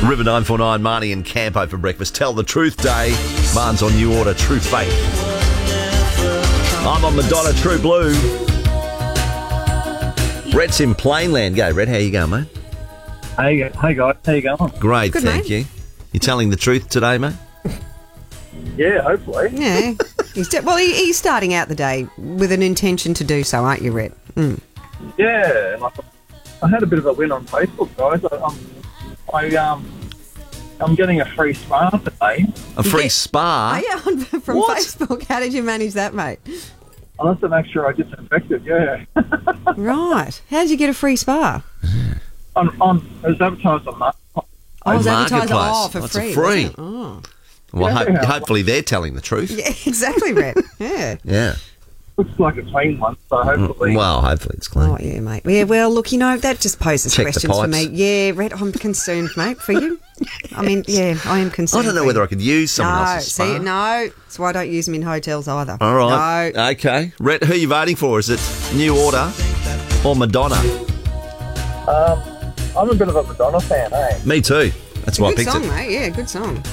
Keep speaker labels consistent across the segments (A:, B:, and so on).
A: River 949, Marnie and Campo for breakfast. Tell the Truth Day. Marn's on New Order, True Faith. I'm on Madonna, True Blue. Rhett's in Plainland. Go, Rhett. How you going, mate?
B: Hey guys, how you going?
A: Great,
C: Good,
A: thank
C: mate.
A: you. You telling the truth today, mate?
B: Yeah, hopefully.
C: Yeah. He's starting out the day with an intention to do so, aren't you, Rhett? Mm.
B: Yeah, like, I had a bit of a win on Facebook, guys. I'm getting a free spa today.
A: A free spa?
C: Oh, yeah, from
A: What?
C: Facebook. How did you manage that, mate?
B: I'll have to make sure I disinfect it, yeah.
C: Right. How did you get a free spa?
B: It was advertised on that.
C: Oh, it was advertised
A: Marketplace.
C: for
A: That's
C: free.
A: a free.
C: wasn't it? Oh.
A: Well,
B: Yeah.
A: hopefully they're telling the truth.
C: Yeah, exactly, Rhett. Yeah.
A: Yeah.
B: Looks like a clean one, so hopefully...
A: Well, hopefully it's clean.
C: Oh, yeah, mate. Yeah, well, look, that just poses
A: Check the
C: questions for me.
A: pipes.
C: Yeah, Rhett, I'm concerned, mate, for you. I mean, yeah, I am concerned.
A: I don't know whether I could use someone else's spa.
C: No. That's why I don't use them in hotels either.
A: All right.
C: No.
A: Okay. Rhett, who are you voting for? Is it New Order or Madonna?
B: I'm a bit of a Madonna fan, eh?
A: Me too. That's why I
C: Good
A: picked
C: song,
A: it.
C: mate. Yeah, good song.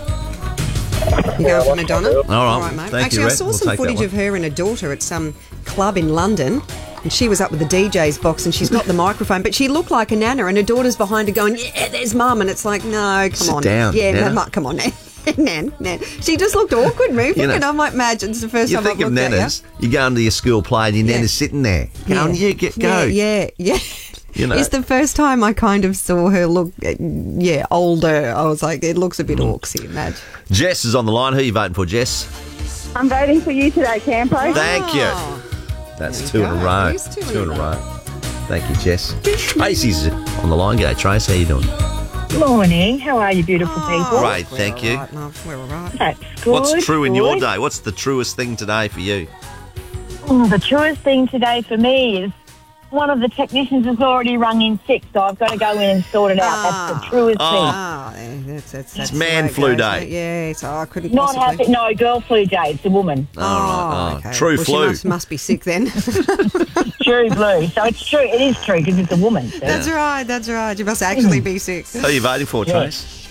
C: You going for Madonna?
A: All right.
C: mate.
A: Thank
C: Actually,
A: you,
C: I
A: Rhett.
C: saw
A: We'll
C: some
A: take that
C: footage
A: one.
C: of her and her daughter at some club in London, and she was up with the DJ's box, and she's got the microphone, but she looked like a nana, and her daughter's behind her going, "Yeah, there's Mum," and it's like, no, come
A: Sit
C: on,
A: down,
C: yeah,
A: Nana.
C: Mum, come on, Nan. She just looked awkward moving,
A: You know,
C: and I'm like, imagine it's the first
A: You
C: time
A: think
C: I've
A: of
C: looked at you.
A: nanas, you go into your school play and your nana's sitting there.
C: Yeah.
A: Going, go.
C: Yeah.
A: You know.
C: It's the first time I kind of saw her look, older. I was like, it looks a bit orcsy, Madge.
A: Jess is on the line. Who are you voting for, Jess?
D: I'm voting for you today, Campo.
A: Thank you. That's
C: There
A: two
C: we
A: in a
C: go.
A: row.
C: It's two in a row.
A: Thank you, Jess. Tracy's on the line. G'day, Trace. How you doing?
D: Morning. How are you, beautiful people?
A: Great,
C: We're
A: thank you.
C: all right, love. We're all right.
D: That's good.
A: What's true in your
D: good.
A: day? What's the truest thing today for you?
D: The truest thing today for me is one of the technicians has already rung in sick, so I've got to go in and sort it out. That's the truest
C: That's
A: It's
C: the
A: man
C: way it
A: flu
C: goes,
A: day.
C: mate. Yeah, so I couldn't
D: thing. Not
C: possibly.
D: happy. No, girl flu day. It's a woman.
A: All right.
C: Okay.
A: True
C: Well,
A: flu.
C: She must be sick then.
D: True blue. So it's true. It is true because it's a woman. So.
C: That's right. You must actually be sick.
A: Who are you voting for,
D: Yeah.
A: Trace?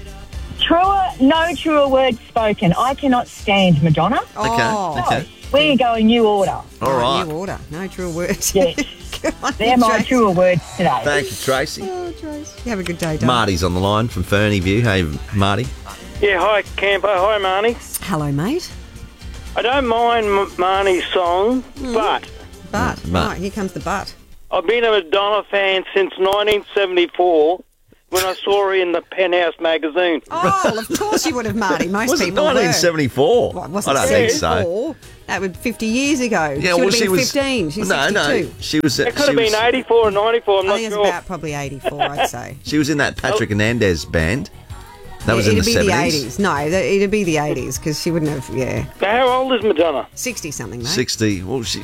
D: No truer words spoken. I cannot stand Madonna.
C: Oh,
A: Okay.
D: We're going New Order.
A: All right.
C: New order. No true words.
D: Yes.
C: Come on,
D: They're my
C: Trace.
D: truer words today.
A: Thank you, Tracy.
C: Oh, Trace. You have a good day, Dom.
A: Marty's on the line from Fernie View. Hey, Marty.
E: Yeah, hi Campo, hi Marnie.
C: Hello, mate.
E: I don't mind Marnie's song, but
C: But.
A: But.
C: Right, here comes the but.
E: I've been a Madonna fan since 1974 when I saw her in the Penthouse magazine.
C: Oh, well, of course you would have, Marty. Most
A: Was it
C: people were.
A: 1974?
C: Well, it
A: I
C: wasn't
A: don't think so.
C: 74. That was 50 years ago.
A: Yeah,
C: she
A: well,
C: would have
A: she
C: been
A: was
C: 15. She's
A: no,
C: 62.
A: no. She was.
E: It could
A: she
E: have been
A: was-
E: 84 or 94, I'm
C: I
E: not
C: think it's
E: sure.
C: about probably 84, I'd say.
A: She was in that Patrick Hernandez band. That was in the
C: it'd be
A: 70s.
C: the 80s. No, it'd be the 80s because she wouldn't have,
E: So how old is Madonna?
C: 60-something, mate.
A: 60. Well, she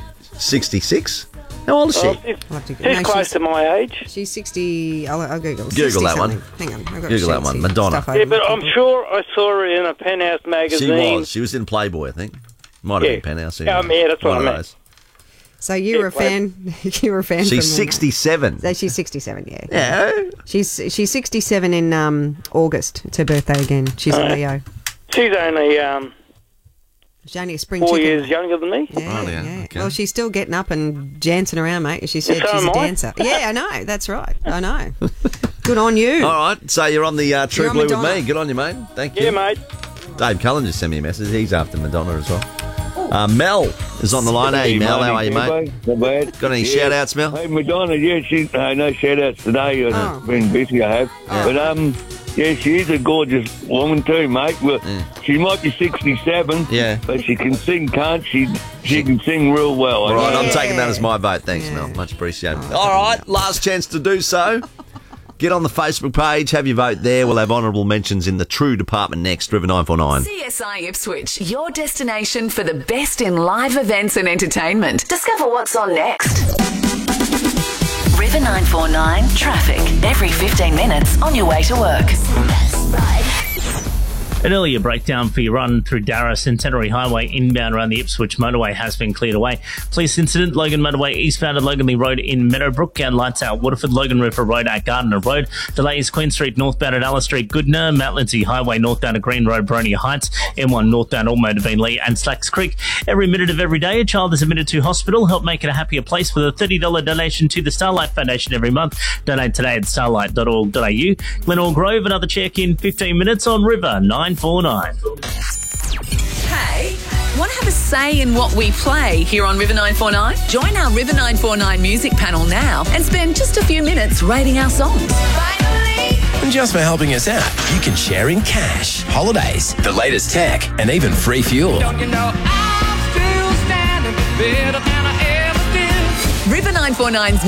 A: 66. How old is she?
E: Oh, she's
C: I'll have to go-
E: she's
C: no,
E: close
C: she's-
E: to my age.
C: She's 60. I'll Google.
A: Google that one.
C: 60-something. Hang on. I've got
A: Google that
C: sheets
A: one.
C: here.
A: Madonna.
C: Stuff over
E: Yeah,
C: my
E: but I'm
C: computer.
E: sure I saw her in a Penthouse
A: She
E: magazine.
A: was. She was in Playboy, I think. Might have
E: Yeah.
A: been Penthouse.
E: Yeah, that's what
A: One
E: I
A: of
E: meant.
A: those.
C: So you were a fan. You were a fan.
A: She's
C: from
A: 67.
C: So she's 67. Yeah.
A: Yeah.
C: She's 67 in August. It's her birthday again. She's a Leo.
E: She's only
C: She's only a spring
E: 4
C: chicken.
E: years younger than me.
C: Yeah,
A: Oh, yeah,
C: yeah.
A: okay.
C: Well, she's still getting up and dancing around, mate. She said
E: So
C: she's a
E: am I.
C: dancer. Yeah, I know. That's right. I know. Good on you.
A: All right. So you're on the True
C: You're on
A: Blue with
C: Madonna.
A: me. Good on you, mate. Thank you.
E: Yeah, mate.
A: Dave Cullen just sent me a message. He's after Madonna as well. Mel is on the line. Hey, Mel. How are you, mate?
F: Not bad.
A: Got any shout-outs, Mel?
F: Hey, Madonna, yeah, no shout-outs today. I've been busy, I have. But, yeah, she is a gorgeous woman too, mate. Well, she might be 67,
A: Yeah.
F: but she can sing, can't she? She can sing real well.
A: All right, I'm
C: Yeah.
A: taking that as my vote. Thanks,
C: Yeah.
A: Mel. Much appreciated. All right, last chance to do so. Get on the Facebook page, have your vote there. We'll have honourable mentions in the True department next. River 949.
G: CSI Ipswich, your destination for the best in live events and entertainment. Discover what's on next. River 949 traffic every 15 minutes on your way to work.
H: An earlier breakdown for your run through Darra Centenary Highway inbound around the Ipswich motorway has been cleared away. Police incident, Logan Motorway eastbound at Loganley Road in Meadowbrook, and lights out Waterford, Logan River Road at Gardner Road. Delays Queen Street northbound at Alice Street, Goodna, Mount Lindsay Highway northbound at Green Road, Bronia Heights, M1 northbound Ormo, Devine Lee and Slacks Creek. Every minute of every day, a child is admitted to hospital. Help make it a happier place with a $30 donation to the Starlight Foundation every month. Donate today at starlight.org.au. Glenore Grove, another check-in 15 minutes on River 949.
G: Hey, want to have a say in what we play here on River 949? Join our River 949 music panel now and spend just a few minutes rating our songs.
I: And just for helping us out, you can share in cash, holidays, the latest tech, and even free fuel.
J: Don't you know I'm still standing better than I ever did.
G: River 949's